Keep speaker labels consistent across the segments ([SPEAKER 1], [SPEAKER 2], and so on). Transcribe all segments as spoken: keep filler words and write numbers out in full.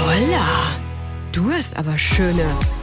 [SPEAKER 1] Holla, du hast aber schöne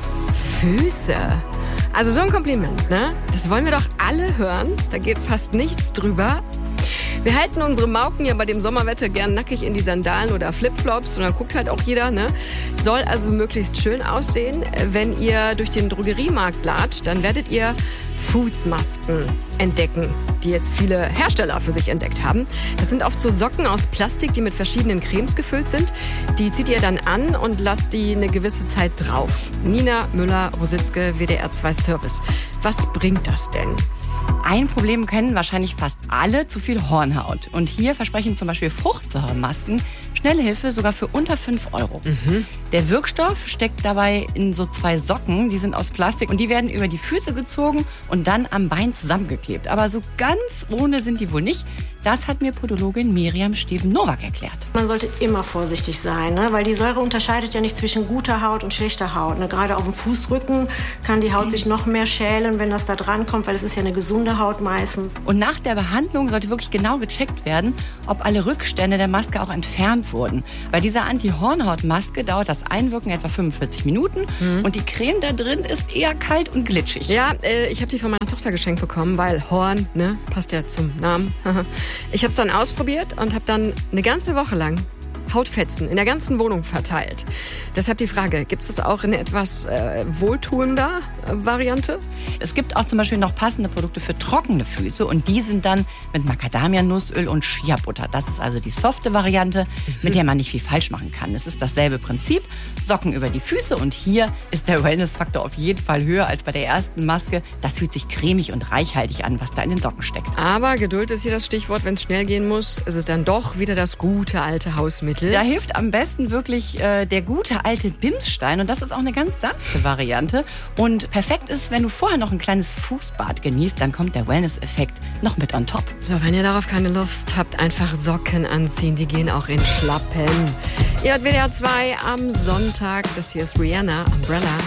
[SPEAKER 1] Füße. Also so ein Kompliment, ne? Das wollen wir doch alle hören. Da geht fast nichts drüber. Wir halten unsere Mauken ja bei dem Sommerwetter gern nackig in die Sandalen oder Flipflops und dann guckt halt auch jeder, ne? Soll also möglichst schön aussehen. Wenn ihr durch den Drogeriemarkt latscht, dann werdet ihr Fußmasken entdecken, die jetzt viele Hersteller für sich entdeckt haben. Das sind oft so Socken aus Plastik, die mit verschiedenen Cremes gefüllt sind. Die zieht ihr dann an und lasst die eine gewisse Zeit drauf. Nina Müller-Rositzke, W D R zwei Service. Was bringt das denn?
[SPEAKER 2] Ein Problem kennen wahrscheinlich fast alle, zu viel Hornhaut. Und hier versprechen zum Beispiel Fruchtsäuremasken schnelle Hilfe sogar für unter fünf Euro. Mhm. Der Wirkstoff steckt dabei in so zwei Socken, die sind aus Plastik und die werden über die Füße gezogen und dann am Bein zusammengeklebt. Aber so ganz ohne sind die wohl nicht. Das hat mir Podologin Miriam Steven-Nowak erklärt.
[SPEAKER 3] Man sollte immer vorsichtig sein, ne? Weil die Säure unterscheidet ja nicht zwischen guter Haut und schlechter Haut. Ne? Gerade auf dem Fußrücken kann die Haut sich noch mehr schälen, wenn das da dran kommt, weil es ist ja eine gesunde Haut meistens.
[SPEAKER 2] Und nach der Behandlung sollte wirklich genau gecheckt werden, ob alle Rückstände der Maske auch entfernt wurden. Bei dieser Anti-Hornhaut-Maske dauert das Einwirken etwa fünfundvierzig Minuten mhm. und die Creme da drin ist eher kalt und glitschig.
[SPEAKER 1] Ja, äh, ich habe die von meiner Tochter geschenkt bekommen, weil Horn, ne, passt ja zum Namen. Ich habe es dann ausprobiert und habe dann eine ganze Woche lang Hautfetzen in der ganzen Wohnung verteilt. Deshalb die Frage, gibt es das auch in etwas äh, wohltuender äh, Variante?
[SPEAKER 2] Es gibt auch zum Beispiel noch passende Produkte für trockene Füße und die sind dann mit Macadamia-Nussöl und Shea-Butter. Das ist also die softe Variante, mhm. mit der man nicht viel falsch machen kann. Es ist dasselbe Prinzip, Socken über die Füße und hier ist der Wellness-Faktor auf jeden Fall höher als bei der ersten Maske. Das fühlt sich cremig und reichhaltig an, was da in den Socken steckt.
[SPEAKER 1] Aber Geduld ist hier das Stichwort, wenn es schnell gehen muss. Es ist dann doch wieder das gute alte Hausmittel.
[SPEAKER 2] Da hilft am besten wirklich äh, der gute alte Bimsstein und das ist auch eine ganz sanfte Variante. Und perfekt ist, wenn du vorher noch ein kleines Fußbad genießt, dann kommt der Wellness-Effekt noch mit on top.
[SPEAKER 1] So, wenn ihr darauf keine Lust habt, einfach Socken anziehen, die gehen auch in Schlappen. Ihr hört W D R zwei am Sonntag, das hier ist Rihanna, Umbrella.